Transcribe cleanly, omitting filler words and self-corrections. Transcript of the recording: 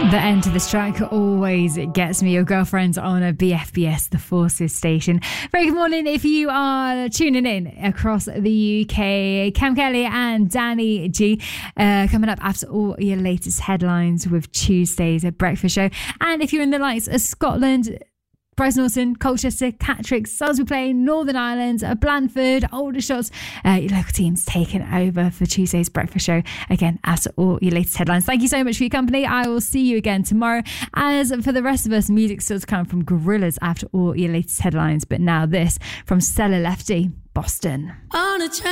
The end to this track always gets me. Your girlfriends on a BFBS, the Forces station. Very good morning if you are tuning in across the UK. Cam Kelly and Danny G coming up after all your latest headlines with Tuesday's breakfast show. And if you're in the likes of Scotland, Bryce Norton, Colchester, Catterick, Salisbury Plain, Northern Ireland, Blandford, Aldershot, your local team's taken over for Tuesday's breakfast show. Again, after all your latest headlines. Thank you so much for your company. I will see you again tomorrow. As for the rest of us, music still to come from Gorillaz after all your latest headlines. But now this from Stella Lefty, Boston. On a